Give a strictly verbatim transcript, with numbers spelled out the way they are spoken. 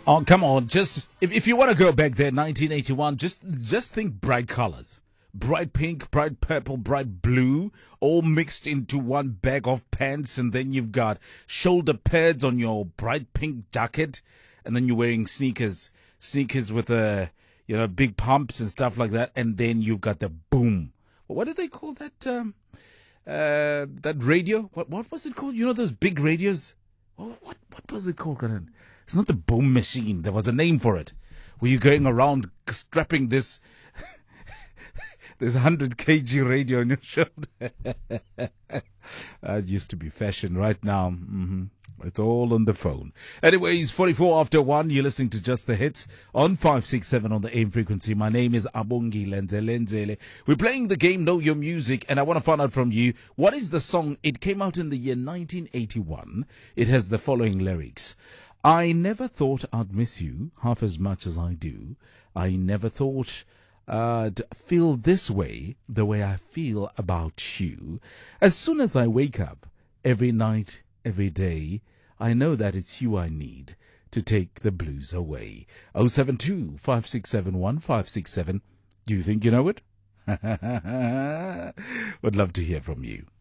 Oh, come on. Just if, if you want to go back there, nineteen eighty-one, just just think bright colors. Bright pink, bright purple, bright blue, all mixed into one bag of pants, and then you've got shoulder pads on your bright pink jacket, and then you're wearing sneakers, sneakers with a, you know, big pumps and stuff like that, and then you've got the boom. What did they call that? Um, uh, that radio? What what was it called? You know those big radios? What what, what was it called, Karan? It's not the boom machine. There was a name for it. Were you going around strapping this this one hundred kilogram radio on your shoulder? That used to be fashion. Right now, mm-hmm, it's all on the phone. Anyways, forty-four after one, you're listening to Just the Hits on five six seven on the A M frequency. My name is Abongi Lenzelenzele. We're playing the game Know Your Music, and I want to find out from you, what is the song? It came out in the year nineteen eighty-one. It has the following lyrics. I never thought I'd miss you half as much as I do. I never thought I'd feel this way, the way I feel about you. As soon as I wake up, every night, every day, I know that it's you I need to take the blues away. oh seven two, five six seven, one five six seven. Do you think you know it? Would love to hear from you.